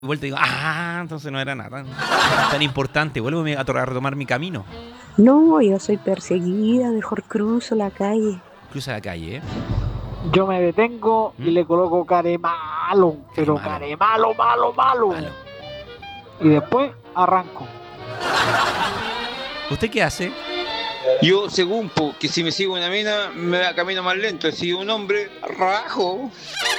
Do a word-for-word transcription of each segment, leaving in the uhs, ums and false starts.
vuelta y digo, ah, entonces no era nada tan, tan importante. Vuelvo a, to- a retomar mi camino. No, yo soy perseguida, mejor cruzo la calle. Cruza la calle, ¿eh? Yo me detengo ¿Mm? y le coloco care malo, Care pero malo. care malo, malo, malo. Malo. Y después arranco. ¿Usted qué hace? Yo, según, porque si me sigo una mina, me da camino más lento. Si un hombre, rajo.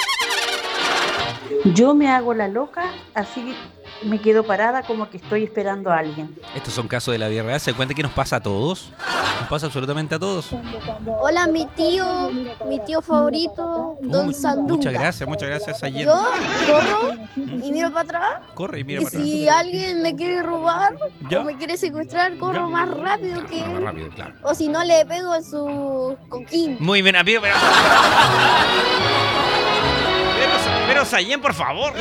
Yo me hago la loca, así me quedo parada como que estoy esperando a alguien. Estos son casos de la vida real. ¿Se da cuenta que nos pasa a todos? Nos pasa absolutamente a todos. Hola, mi tío, mi tío favorito, Don Mu- Sandunga. Muchas gracias, muchas gracias, Ayer. Yo corro y miro para atrás. Corre y mira Y para atrás. si alguien me quiere robar Ya. o me quiere secuestrar, corro Ya. más rápido Claro, que más él. rápido, claro. O si no, le pego en su coquín. Muy bien, amigo, pero... Pero, pero Sayen, por favor.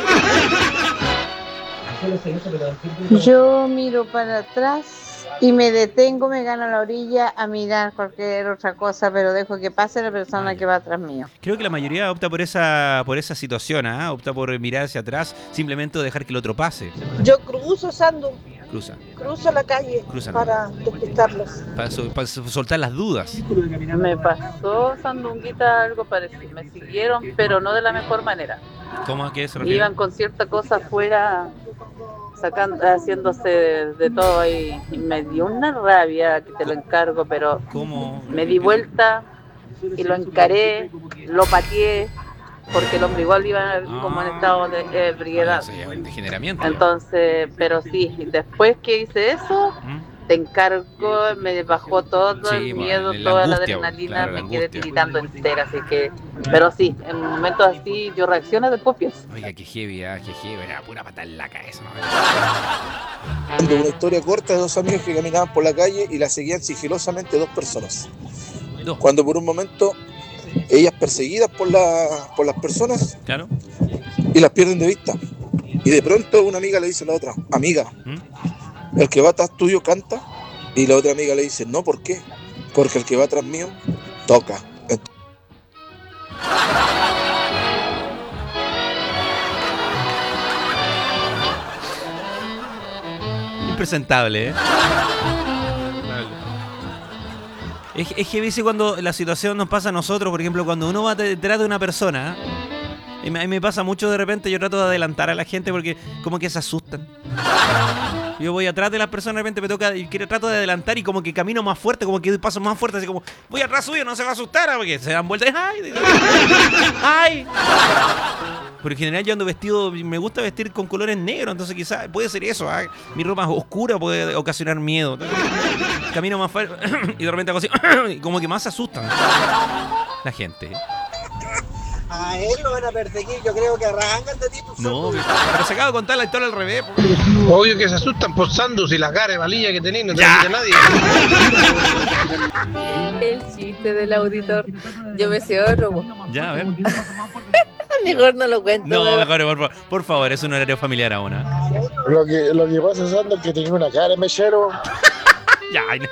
Yo miro para atrás y me detengo, me gano la orilla a mirar cualquier otra cosa, pero dejo que pase la persona Vale. que va atrás mío. Creo que la mayoría opta por esa, por esa situación, ¿ah? Opta por mirar hacia atrás, simplemente dejar que el otro pase. Yo cruzo, Sandu, Cruza, cruzo la calle Cruza. para despistarlos. para, so- para so- soltar las dudas. Me pasó, Sandunguita, algo parecido. Me siguieron, pero no de la mejor manera. ¿Cómo a qué se refiere? Iban con cierta cosa afuera, sacando, haciéndose de, de todo ahí. Y me dio una rabia, que te lo encargo, pero ¿Cómo? me di vuelta y lo encaré, lo pateé, porque el hombre igual iba como en estado de Ah, ebriedad. eso ya es un degeneramiento. Entonces, pero sí, después que hice eso, ¿Mm? te encargo, me bajó todo Sí, el bueno, miedo, la toda la angustia, adrenalina, claro, la me quedé angustia. tiritando entera, así que, pero sí, en momentos así yo reacciono, después pienso. Oiga, qué heavy, ah, qué heavy. Era pura patada en la cabeza, ¿no? Una historia corta de dos amigos que caminaban por la calle y la seguían sigilosamente dos personas. Dos. Cuando por un momento ellas perseguidas por, la, por las personas Claro. y las pierden de vista. Y de pronto una amiga le dice a la otra, amiga, ¿Mm? el que va atrás tuyo canta. Y la otra amiga le dice, no, ¿por qué? Porque el que va atrás mío toca. Impresentable, ¿eh? Es, es que dice cuando la situación nos pasa a nosotros, por ejemplo, cuando uno va detrás de una persona, y me- a mí me pasa mucho de repente, yo trato de adelantar a la gente porque como que se asustan. Yo voy atrás de las personas, de repente me toca y quiero- trato de adelantar y como que camino más fuerte, como que doy pasos más fuertes, así como, voy atrás suyo, no se va a asustar, porque se dan vueltas, ¡ay! ¡Ay! Por en general yo ando vestido, me gusta vestir con colores negros, entonces quizás puede ser eso, ¿ah? Mi ropa oscura puede ocasionar miedo. Entonces, camino más fuerte y de repente hago así, y como que más se asustan la gente. A él lo van a perseguir, yo creo que arrancan de ti. pues, No, Sandu. pero se acaba de contar la historia al revés. po. Obvio que se asustan por Sandus y la cara de valilla que tenéis, no te Ya. dice nadie. El chiste del auditor, yo me sé otro, po. Ya, a ver. Mejor no lo cuento. No, pero- mejor, por, favor, por favor, es un horario familiar aún. ¿ah? Lo que, lo que pasa, Sandus, es que tenía una cara de mechero. Ya, ay, no.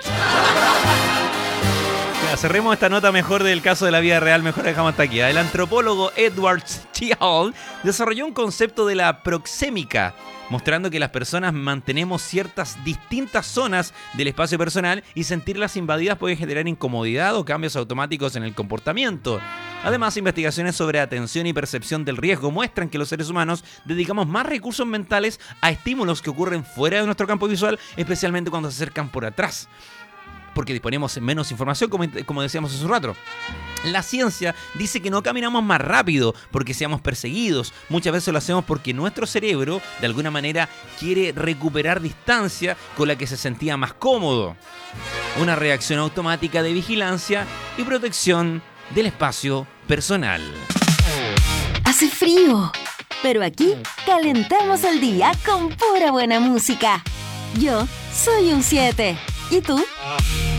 Ya, cerremos esta nota mejor del caso de la vida real, mejor dejamos hasta aquí. El antropólogo Edward T. Hall desarrolló un concepto de la proxémica, mostrando que las personas mantenemos ciertas distintas zonas del espacio personal y sentirlas invadidas puede generar incomodidad o cambios automáticos en el comportamiento. Además, investigaciones sobre atención y percepción del riesgo muestran que los seres humanos dedicamos más recursos mentales a estímulos que ocurren fuera de nuestro campo visual, especialmente cuando se acercan por atrás, porque disponemos de menos información, como, como decíamos hace un rato. La ciencia dice que no caminamos más rápido porque seamos perseguidos. Muchas veces lo hacemos porque nuestro cerebro, de alguna manera, quiere recuperar distancia con la que se sentía más cómodo. Una reacción automática de vigilancia y protección del espacio personal. Hace frío, pero aquí calentamos el día con pura buena música. Yo soy un siete. ¿Y tú?